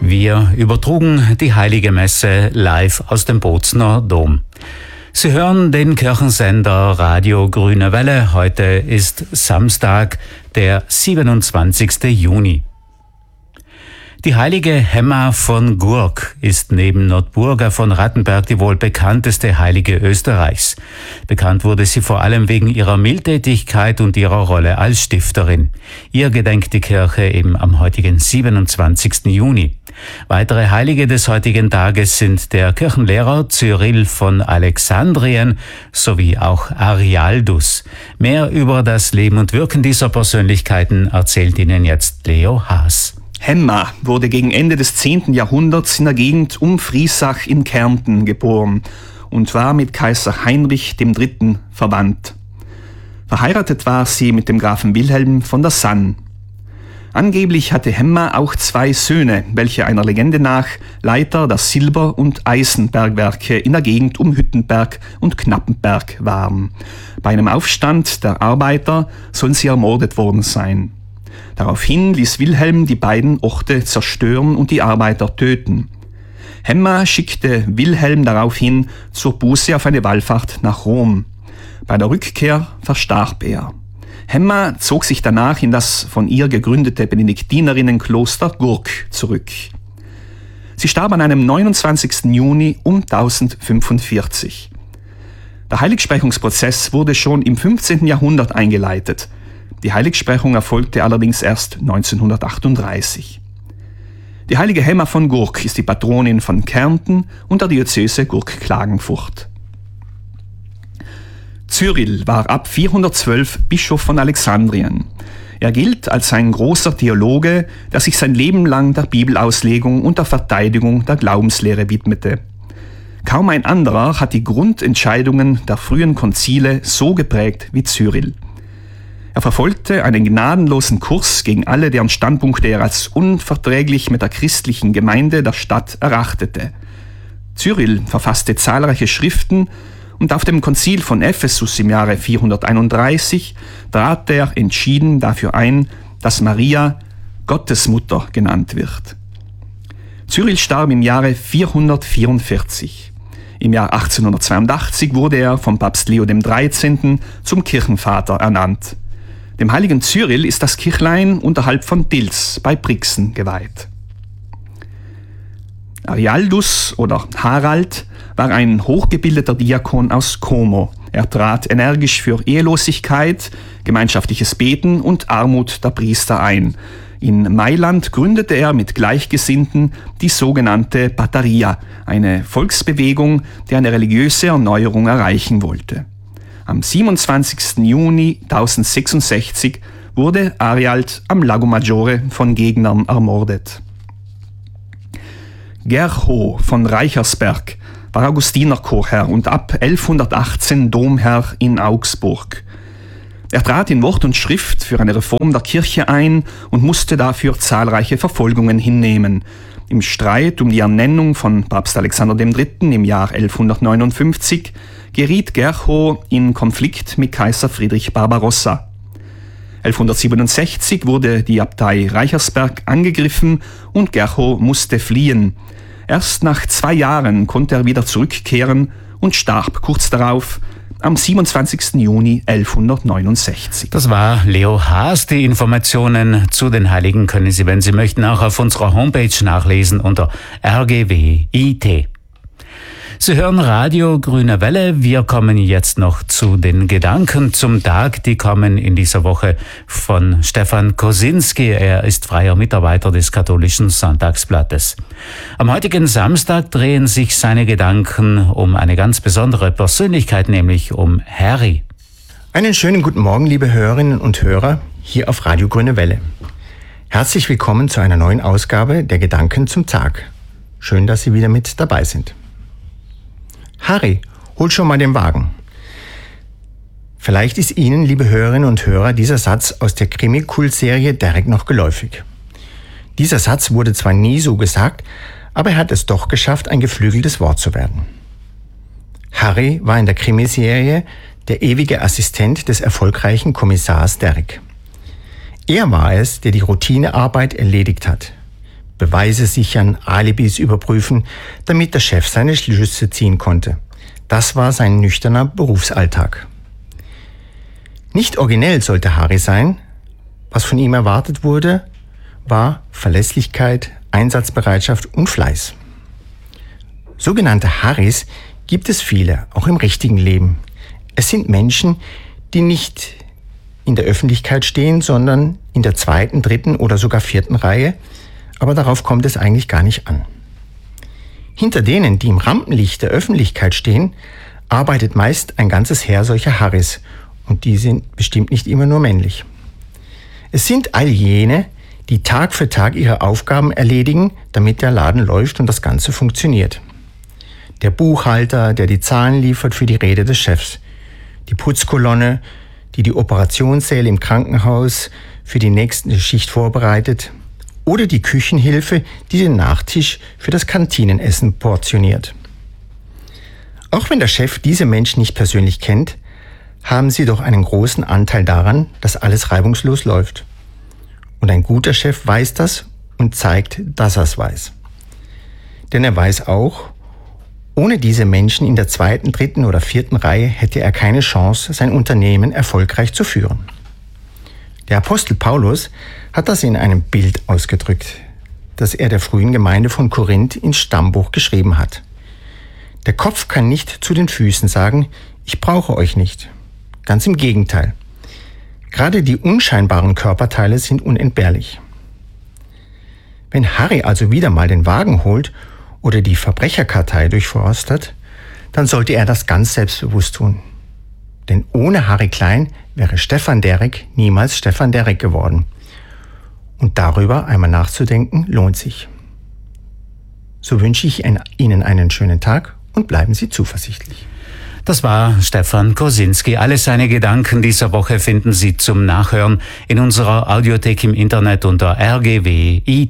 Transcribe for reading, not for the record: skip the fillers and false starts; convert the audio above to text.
Wir übertrugen die Heilige Messe live aus dem Bozner Dom. Sie hören den Kirchensender Radio Grüne Welle. Heute ist Samstag, der 27. Juni. Die heilige Hemma von Gurk ist neben Notburga von Rattenberg die wohl bekannteste Heilige Österreichs. Bekannt wurde sie vor allem wegen ihrer Mildtätigkeit und ihrer Rolle als Stifterin. Ihr gedenkt die Kirche eben am heutigen 27. Juni. Weitere Heilige des heutigen Tages sind der Kirchenlehrer Cyrill von Alexandrien sowie auch Arialdus. Mehr über das Leben und Wirken dieser Persönlichkeiten erzählt Ihnen jetzt Leo Haas. Hemma wurde gegen Ende des 10. Jahrhunderts in der Gegend um Friesach in Kärnten geboren und war mit Kaiser Heinrich III. Verwandt. Verheiratet war sie mit dem Grafen Wilhelm von der Sann. Angeblich hatte Hemma auch 2 Söhne, welche einer Legende nach Leiter der Silber- und Eisenbergwerke in der Gegend um Hüttenberg und Knappenberg waren. Bei einem Aufstand der Arbeiter sollen sie ermordet worden sein. Daraufhin ließ Wilhelm die beiden Orte zerstören und die Arbeiter töten. Hemma schickte Wilhelm daraufhin zur Buße auf eine Wallfahrt nach Rom. Bei der Rückkehr verstarb er. Hemma zog sich danach in das von ihr gegründete Benediktinerinnenkloster Gurk zurück. Sie starb an einem 29. Juni um 1045. Der Heiligsprechungsprozess wurde schon im 15. Jahrhundert eingeleitet. Die Heiligsprechung erfolgte allerdings erst 1938. Die heilige Hemma von Gurk ist die Patronin von Kärnten und der Diözese Gurk-Klagenfurt. Cyrill war ab 412 Bischof von Alexandrien. Er gilt als ein großer Theologe, der sich sein Leben lang der Bibelauslegung und der Verteidigung der Glaubenslehre widmete. Kaum ein anderer hat die Grundentscheidungen der frühen Konzile so geprägt wie Cyrill. Er verfolgte einen gnadenlosen Kurs gegen alle, deren Standpunkte er als unverträglich mit der christlichen Gemeinde der Stadt erachtete. Cyrill verfasste zahlreiche Schriften und auf dem Konzil von Ephesus im Jahre 431 trat er entschieden dafür ein, dass Maria Gottesmutter genannt wird. Cyrill starb im Jahre 444. Im Jahr 1882 wurde er vom Papst Leo XIII. Zum Kirchenvater ernannt. Dem heiligen Cyrill ist das Kirchlein unterhalb von Dils bei Brixen geweiht. Arialdus oder Harald war ein hochgebildeter Diakon aus Como. Er trat energisch für Ehelosigkeit, gemeinschaftliches Beten und Armut der Priester ein. In Mailand gründete er mit Gleichgesinnten die sogenannte Batteria, eine Volksbewegung, die eine religiöse Erneuerung erreichen wollte. Am 27. Juni 1066 wurde Ariald am Lago Maggiore von Gegnern ermordet. Gerho von Reichersberg war Augustinerchorherr und ab 1118 Domherr in Augsburg. Er trat in Wort und Schrift für eine Reform der Kirche ein und musste dafür zahlreiche Verfolgungen hinnehmen. Im Streit um die Ernennung von Papst Alexander III. Im Jahr 1159 geriet Gerho in Konflikt mit Kaiser Friedrich Barbarossa. 1167 wurde die Abtei Reichersberg angegriffen und Gerho musste fliehen. Erst nach 2 Jahren konnte er wieder zurückkehren und starb kurz darauf am 27. Juni 1169. Das war Leo Haas. Die Informationen zu den Heiligen können Sie, wenn Sie möchten, auch auf unserer Homepage nachlesen unter rgw.it. Sie hören Radio Grüne Welle. Wir kommen jetzt noch zu den Gedanken zum Tag. Die kommen in dieser Woche von Stefan Kosinski. Er ist freier Mitarbeiter des Katholischen Sonntagsblattes. Am heutigen Samstag drehen sich seine Gedanken um eine ganz besondere Persönlichkeit, nämlich um Harry. Einen schönen guten Morgen, liebe Hörerinnen und Hörer, hier auf Radio Grüne Welle. Herzlich willkommen zu einer neuen Ausgabe der Gedanken zum Tag. Schön, dass Sie wieder mit dabei sind. Harry, hol schon mal den Wagen. Vielleicht ist Ihnen, liebe Hörerinnen und Hörer, dieser Satz aus der Krimi-Kult-Serie Derek noch geläufig. Dieser Satz wurde zwar nie so gesagt, aber er hat es doch geschafft, ein geflügeltes Wort zu werden. Harry war in der Krimiserie der ewige Assistent des erfolgreichen Kommissars Derek. Er war es, der die Routinearbeit erledigt hat. Beweise sichern, Alibis überprüfen, damit der Chef seine Schlüsse ziehen konnte. Das war sein nüchterner Berufsalltag. Nicht originell sollte Harry sein. Was von ihm erwartet wurde, war Verlässlichkeit, Einsatzbereitschaft und Fleiß. Sogenannte Harrys gibt es viele, auch im richtigen Leben. Es sind Menschen, die nicht in der Öffentlichkeit stehen, sondern in der 2., 3. oder sogar 4. Reihe, aber darauf kommt es eigentlich gar nicht an. Hinter denen, die im Rampenlicht der Öffentlichkeit stehen, arbeitet meist ein ganzes Heer solcher Harrys, und die sind bestimmt nicht immer nur männlich. Es sind all jene, die Tag für Tag ihre Aufgaben erledigen, damit der Laden läuft und das Ganze funktioniert. Der Buchhalter, der die Zahlen liefert für die Rede des Chefs. Die Putzkolonne, die die Operationssäle im Krankenhaus für die nächste Schicht vorbereitet. Oder die Küchenhilfe, die den Nachtisch für das Kantinenessen portioniert. Auch wenn der Chef diese Menschen nicht persönlich kennt, haben sie doch einen großen Anteil daran, dass alles reibungslos läuft. Und ein guter Chef weiß das und zeigt, dass er es weiß. Denn er weiß auch, ohne diese Menschen in der 2., 3. oder 4. Reihe hätte er keine Chance, sein Unternehmen erfolgreich zu führen. Der Apostel Paulus hat das in einem Bild ausgedrückt, das er der frühen Gemeinde von Korinth ins Stammbuch geschrieben hat. Der Kopf kann nicht zu den Füßen sagen, ich brauche euch nicht. Ganz im Gegenteil. Gerade die unscheinbaren Körperteile sind unentbehrlich. Wenn Harry also wieder mal den Wagen holt oder die Verbrecherkartei durchforstet, dann sollte er das ganz selbstbewusst tun. Denn ohne Harry Klein wäre Stefan Derek niemals Stefan Derek geworden. Und darüber einmal nachzudenken, lohnt sich. So wünsche ich Ihnen einen schönen Tag und bleiben Sie zuversichtlich. Das war Stefan Kosinski. Alle seine Gedanken dieser Woche finden Sie zum Nachhören in unserer Audiothek im Internet unter rgw.it.